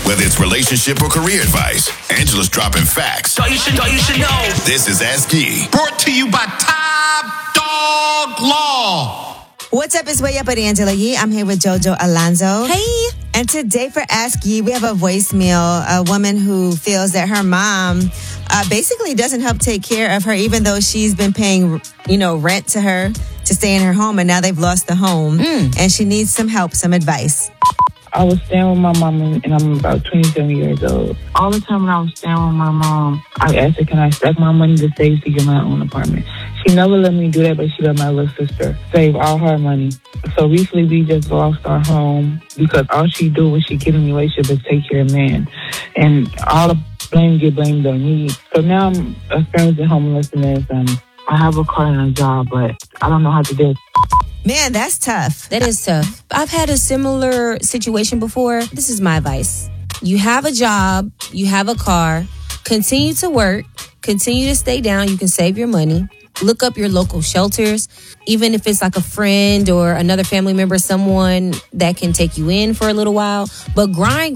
Whether it's relationship or career advice, Angela's dropping facts. Thought you should know. This is Ask Yee. Brought to you by Top Dog Law. What's up? It's Way Up with Angela Yee. I'm here with JoJo Alonzo. Hey. And today for Ask Yee, we have a voicemail. A woman who feels that her mom basically doesn't help take care of her, even though she's been paying, rent to her to stay in her home, and now they've lost the home. And she needs some help, some advice. I was staying with my mom, and I'm about 27 years old. All the time when I was staying with my mom, I asked her, can I stack my money to save to get my own apartment? She never let me do that, but she let my little sister save all her money. So recently, we just lost our home because all she do when she get in a relationship is take care of men. And all the blame get blamed on me. So now I'm experiencing homelessness, and I have a car and a job, but I don't know how to do it. Man, that's tough. That is tough. I've had a similar situation before. This is my advice. You have a job, you have a car, continue to work, continue to stay down. You can save your money. Look up your local shelters, even if it's like a friend or another family member, someone that can take you in for a little while. But grind.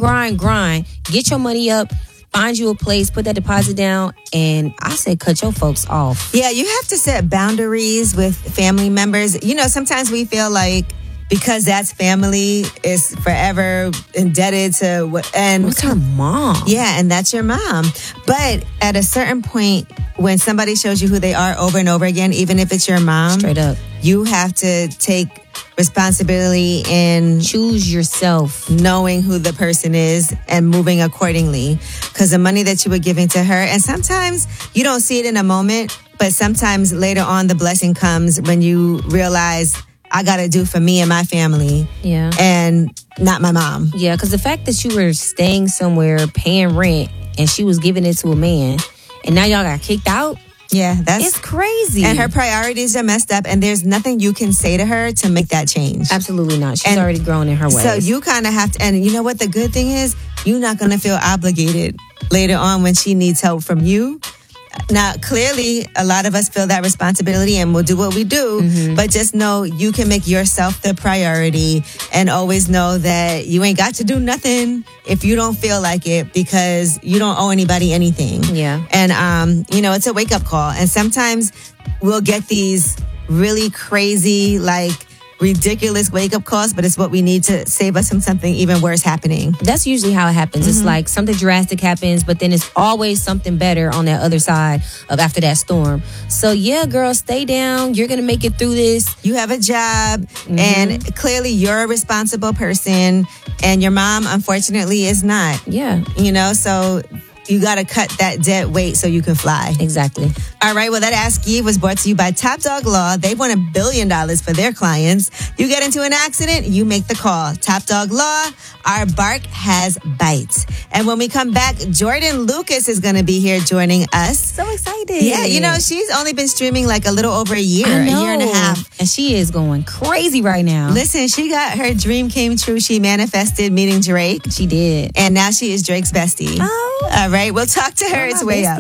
Get your money up. Find you a place, put that deposit down, and I say cut your folks off. Yeah, you have to set boundaries with family members. Sometimes we feel like because that's family is forever indebted to what's her mom? Yeah, and that's your mom. But at a certain point, when somebody shows you who they are over and over again, even if it's your mom, straight up, you have to take responsibility in choose yourself, knowing who the person is and moving accordingly. Because the money that you were giving to her, and sometimes you don't see it in a moment, but sometimes later on the blessing comes when you realize I got to do for me and my family. Yeah. And not my mom. Yeah, because the fact that you were staying somewhere, paying rent, and she was giving it to a man, and now y'all got kicked out. Yeah, it's crazy. And her priorities are messed up, and there's nothing you can say to her to make that change. Absolutely not. She's already grown in her ways. So you kind of have to, and you know what the good thing is? You're not going to feel obligated later on when she needs help from you. Now, clearly, a lot of us feel that responsibility and we'll do what we do, but just know you can make yourself the priority and always know that you ain't got to do nothing if you don't feel like it because you don't owe anybody anything. Yeah. And, it's a wake-up call. And sometimes we'll get these really crazy, ridiculous wake-up calls, but it's what we need to save us from something even worse happening. That's usually how it happens. It's like something drastic happens, but then it's always something better on that other side of after that storm. So yeah, girl, stay down. You're going to make it through this. You have a job, and clearly you're a responsible person, and your mom, unfortunately, is not. Yeah. So you got to cut that dead weight so you can fly. Exactly. All right. Well, that Ask Yee was brought to you by Top Dog Law. They've won $1 billion for their clients. You get into an accident, you make the call. Top Dog Law, our bark has bites. And when we come back, Jordan Lucas is going to be here joining us. So excited. Yeah. She's only been streaming a little over a year, a year and a half. And she is going crazy right now. Listen, she got her dream came true. She manifested meeting Drake. She did. And now she is Drake's bestie. Oh. All right. We'll talk to her. It's Way Up.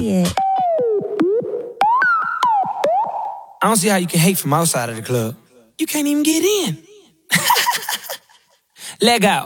I don't see how you can hate from outside of the club. You can't even get in. Leg out.